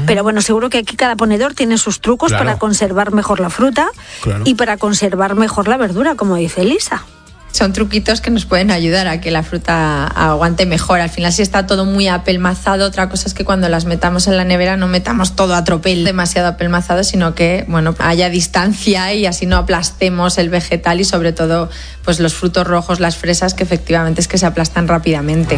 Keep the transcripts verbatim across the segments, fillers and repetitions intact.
Pero bueno, seguro que aquí cada ponedor tiene sus trucos claro. para conservar mejor la fruta claro. y para conservar mejor la verdura, como dice Elisa. Son truquitos que nos pueden ayudar a que la fruta aguante mejor. Al final, si está todo muy apelmazado, otra cosa es que cuando las metamos en la nevera no metamos todo a tropel, demasiado apelmazado, sino que bueno, haya distancia y así no aplastemos el vegetal y sobre todo pues los frutos rojos, las fresas, que efectivamente es que se aplastan rápidamente.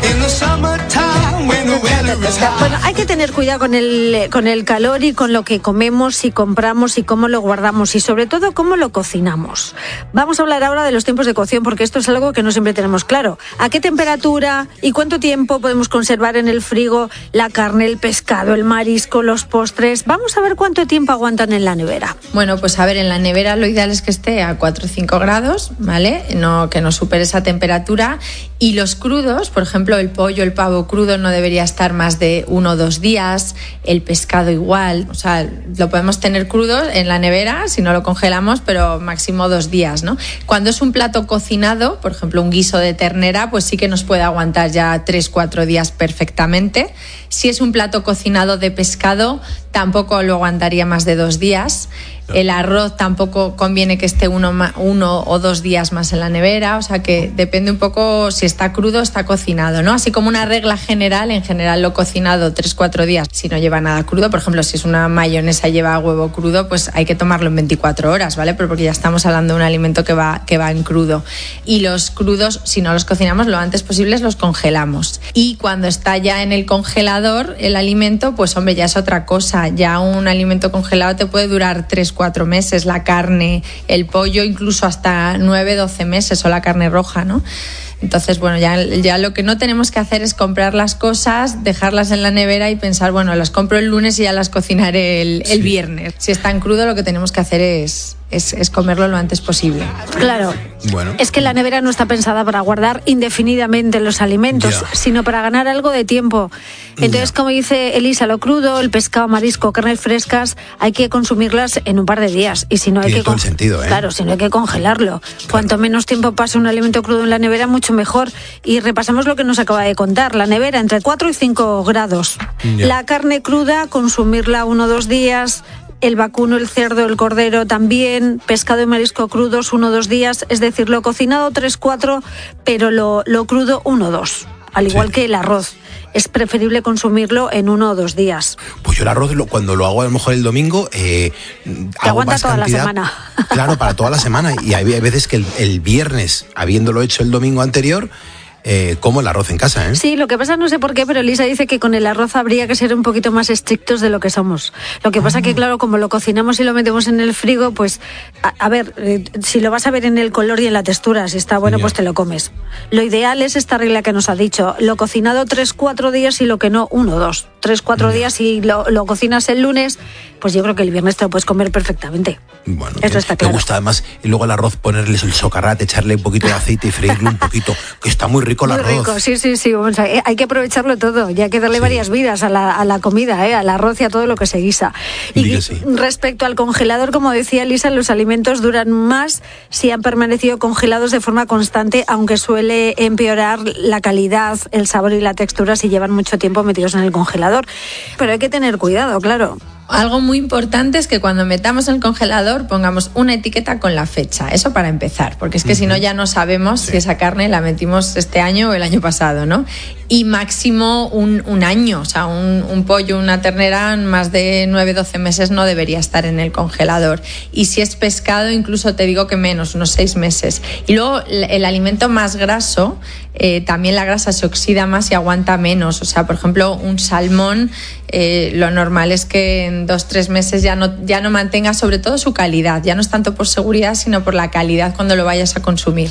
Bueno, hay que tener cuidado con el, con el calor y con lo que comemos y compramos y cómo lo guardamos y sobre todo cómo lo cocinamos. Vamos a hablar ahora de los tiempos de cocción porque esto es algo que no siempre tenemos claro. ¿A qué temperatura y cuánto tiempo podemos conservar en el frigo la carne, el pescado, el marisco, los postres? Vamos a ver cuánto tiempo aguantan en la nevera. Bueno, pues a ver, en la nevera lo ideal es que esté a cuatro o cinco grados, ¿vale? No, que no supere esa temperatura. Y los crudos, por ejemplo, el pollo, el pavo crudo no debería estar más de uno o dos días, el pescado igual, o sea, lo podemos tener crudo en la nevera si no lo congelamos, pero máximo dos días, ¿no? Cuando es un plato cocinado, por ejemplo, un guiso de ternera, pues sí que nos puede aguantar ya tres, cuatro días perfectamente. Si es un plato cocinado de pescado, tampoco lo aguantaría más de dos días. El arroz tampoco conviene que esté uno, uno o dos días más en la nevera, o sea que depende un poco si está crudo o está cocinado, ¿no? Así como una regla general, en general lo cocinado tres, cuatro días, si no lleva nada crudo, por ejemplo, si es una mayonesa lleva huevo crudo, pues hay que tomarlo en veinticuatro horas, ¿vale? Pero porque ya estamos hablando de un alimento que va, que va en crudo. Y los crudos, si no los cocinamos, lo antes posible los congelamos. Y cuando está ya en el congelador el alimento, pues hombre, ya es otra cosa. Ya un alimento congelado te puede durar tres, cuatro meses, la carne, el pollo, incluso hasta nueve, doce meses, o la carne roja, ¿no? Entonces, bueno, ya, ya lo que no tenemos que hacer es comprar las cosas, dejarlas en la nevera y pensar, bueno, las compro el lunes y ya las cocinaré el, el sí. viernes. Si está en crudo, lo que tenemos que hacer es, es, es comerlo lo antes posible. Claro. Bueno. Es que la nevera no está pensada para guardar indefinidamente los alimentos, yeah. sino para ganar algo de tiempo. Entonces, yeah. como dice Elisa, lo crudo, el pescado, marisco, carnes frescas, hay que consumirlas en un par de días. Y si no hay Tiene que todo con... el sentido, ¿eh? Claro, si no hay que congelarlo. Claro. Cuanto menos tiempo pase un alimento crudo en la nevera, mucho mejor. Y repasamos lo que nos acaba de contar. La nevera entre cuatro y cinco grados. Yeah. La carne cruda, consumirla uno o dos días. El vacuno, el cerdo, el cordero también, pescado y marisco crudos uno o dos días, es decir, lo cocinado tres, cuatro, pero lo, lo crudo uno o dos, al igual sí. que el arroz. Es preferible consumirlo en uno o dos días. Pues yo el arroz, lo, cuando lo hago a lo mejor el domingo, eh, Te aguanta más toda cantidad, la semana. Claro, para toda la semana. Y hay, hay veces que el, el viernes, habiéndolo hecho el domingo anterior, Eh, como el arroz en casa, ¿eh? Sí, lo que pasa, no sé por qué, pero Elisa dice que con el arroz habría que ser un poquito más estrictos de lo que somos. Lo que pasa ah. que, claro, como lo cocinamos y lo metemos en el frigo, pues, a, a ver, eh, si lo vas a ver en el color y en la textura, si está bueno, yeah. pues te lo comes. Lo ideal es esta regla que nos ha dicho, lo cocinado tres, cuatro días y lo que no, uno, dos. Tres, cuatro yeah. días y lo, lo cocinas el lunes, pues yo creo que el viernes te lo puedes comer perfectamente. Bueno, eso está claro. Me gusta además, y luego el arroz ponerles el socarrat, echarle un poquito de aceite y freírlo un poquito, que está muy rico el muy arroz. Rico, sí, sí, sí. Vamos a, hay que aprovecharlo todo, ya hay que darle sí. varias vidas a la, a la comida, ¿eh? Al arroz y a todo lo que se guisa. Y sí. respecto al congelador, como decía Elisa, los alimentos duran más si han permanecido congelados de forma constante, aunque suele empeorar la calidad, el sabor y la textura si llevan mucho tiempo metidos en el congelador. Pero hay que tener cuidado, claro. Algo muy importante es que cuando metamos en el congelador pongamos una etiqueta con la fecha, eso para empezar, porque es que uh-huh. si no ya no sabemos sí. si esa carne la metimos este año o el año pasado, ¿no? Y máximo un, un año, o sea, un, un pollo, una ternera, más de nueve, doce meses no debería estar en el congelador. Y si es pescado, incluso te digo que menos, unos seis meses. Y luego el, el alimento más graso, eh, también la grasa se oxida más y aguanta menos. O sea, por ejemplo, un salmón, eh, lo normal es que en dos, tres meses ya no, ya no mantenga sobre todo su calidad. Ya no es tanto por seguridad, sino por la calidad cuando lo vayas a consumir.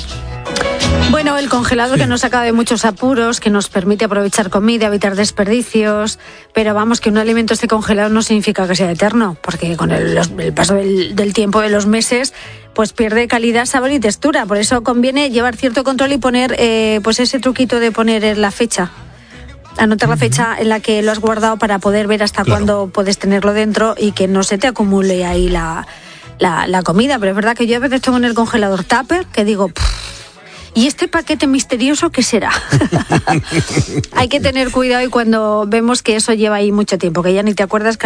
Bueno, el congelador que nos saca de muchos apuros, que nos permite aprovechar comida, evitar desperdicios, pero vamos, que un alimento esté congelado no significa que sea eterno, porque con el, el paso del, del tiempo, de los meses, pues pierde calidad, sabor y textura. Por eso conviene llevar cierto control y poner eh, pues ese truquito de poner la fecha. Anotar la fecha en la que lo has guardado para poder ver hasta claro. cuándo puedes tenerlo dentro y que no se te acumule ahí la, la, la comida. Pero es verdad que yo a veces tengo en el congelador tupper que digo... ¿Y este paquete misterioso qué será? Hay que tener cuidado y cuando vemos que eso lleva ahí mucho tiempo, que ya ni te acuerdas que